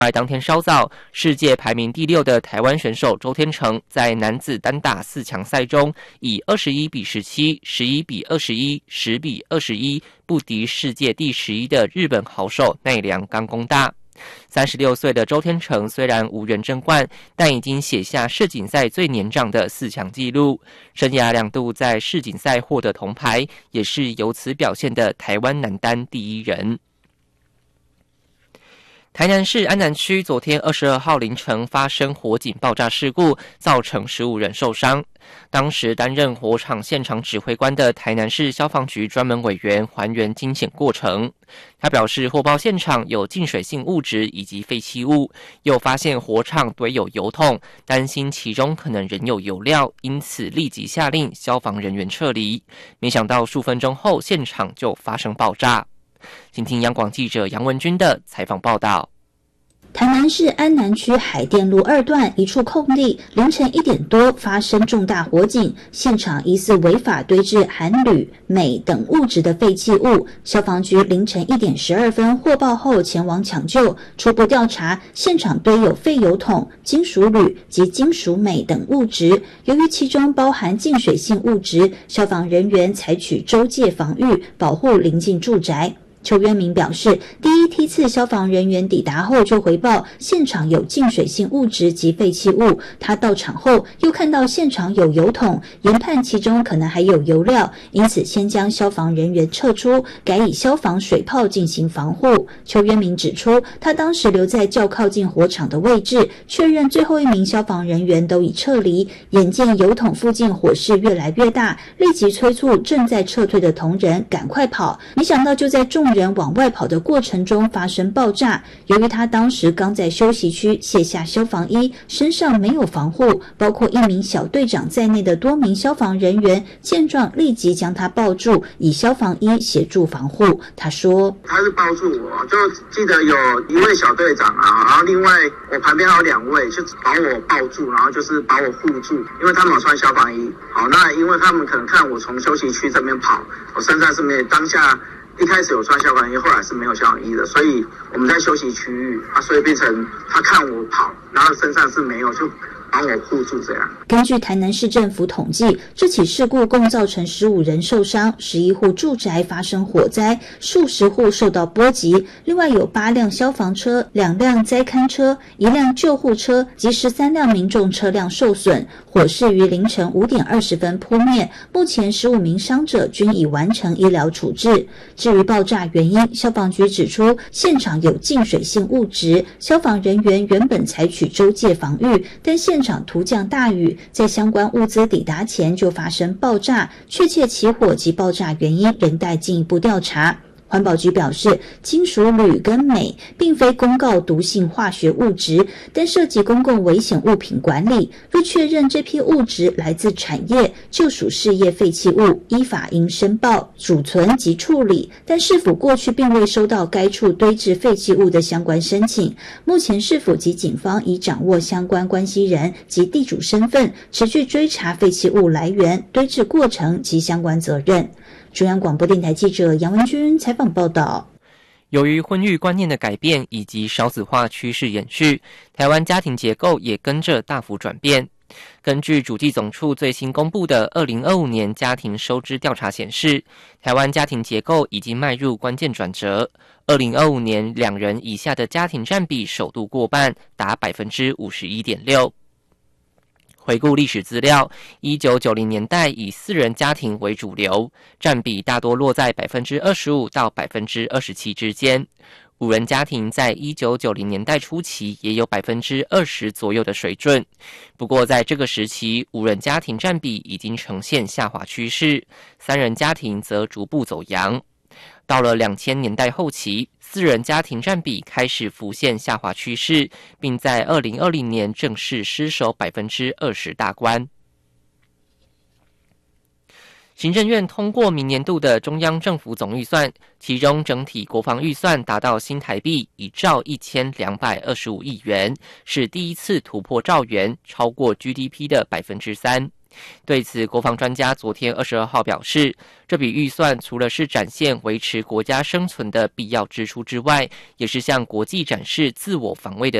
而当天稍早，世界排名第6的台湾选手周天成在男子单打4强赛中，以21比17、11比21、10比21不敌世界第11的日本好手奈良冈功大。36岁的周天成虽然无缘争冠，但已经写下世锦赛最年长的4强纪录，生涯2度在世锦赛获得铜牌，也是由此表现的台湾男单第1人。台南市安南区昨天22号凌晨发生火警爆炸事故，造成15人受伤。当时担任火场现场指挥官的台南市消防局专门委员还原惊险过程。他表示，火爆现场有进水性物质以及废弃物，又发现火场堆有油桶，担心其中可能仍有油料，因此立即下令消防人员撤离。没想到数分钟后，现场就发生爆炸。请听央广记者杨文君的采访报道。 台南市安南区海淀路2段一处空地，凌晨1点多发生重大火警，现场疑似违法堆置含铝、镁等物质的废弃物。消防局凌晨1点12分获报后前往抢救，初步调查，现场堆有废油桶、金属铝及金属镁等物质。由于其中包含进水性物质，消防人员采取周界防御，保护邻近住宅。邱渊明表示，第一梯次消防人员抵达后就回报现场有进水性物质及废弃物，他到场后又看到现场有油桶，研判其中可能还有油料，因此先将消防人员撤出，改以消防水炮进行防护。邱渊明指出，他当时留在较靠近火场的位置，确认最后1名消防人员都已撤离，眼见油桶附近火势越来越大，立即催促正在撤退的同仁赶快跑，没想到就在众人往外跑的过程中发生爆炸。由于他当时刚在休息区卸下消防衣，身上没有防护，包括1名小队长在内的多名消防人员见状立即将他抱住，以消防衣协助防护。他说， 他是抱住我，就记得有1位小队长啊，然后另外我旁边还有2位就把我抱住，然后就是把我护住，因为他们有穿消防衣。好，那因为他们可能看我从休息区这边跑，我身上是没有，当下一开始有穿消防衣，后来是没有消防衣的，所以我们在休息区域啊，所以变成他看我跑，然后身上是没有，就帮我护住这样。 根据台南市政府统计，这起事故共造成15人受伤，11户住宅发生火灾，数十户受到波及。另外有8辆消防车、2辆灾勘车、1辆救护车及13辆民众车辆受损。火势于凌晨5点20分扑灭，目前15名伤者均已完成医疗处置。至于爆炸原因，消防局指出，现场有进水性物质，消防人员原本采取周界防御，但现场突降大雨，在相关物资抵达前就发生爆炸，确切起火及爆炸原因仍待进一步调查。环保局表示，金属铝跟镁并非公告毒性化学物质，但涉及公共危险物品管理，若确认这批物质来自产业，就属事业废弃物，依法应申报、储存及处理，但市府过去并未收到该处堆置废弃物的相关申请。目前市府及警方已掌握相关关系人及地主身份，持续追查废弃物来源、堆置过程及相关责任。中央广播电台记者杨文君采访报道。 由于婚育观念的改变以及少子化趋势延续，台湾家庭结构也跟着大幅转变。根据主计总处最新公布的2025年家庭收支调查显示，台湾家庭结构已经迈入关键转折。2025年2人以下的家庭占比首度过半，达 51.6%。回顾历史资料，1990年代以4人家庭为主流，占比大多落在 25% 到 27% 之间。5人家庭在1990年代初期也有 20% 左右的水准。不过在这个时期，5人家庭占比已经呈现下滑趋势，3人家庭则逐步走扬。到了2000年代后期，4人家庭占比开始浮现下滑趋势，并在2020年正式失守 20% 大关。行政院通过明年度的中央政府总预算，其中整体国防预算达到新台币1兆1225亿元，是第一次突破兆元，超过 GDP 的 3%。 对此，国防专家昨天22号表示，这笔预算除了是展现维持国家生存的必要支出之外，也是向国际展示自我防卫的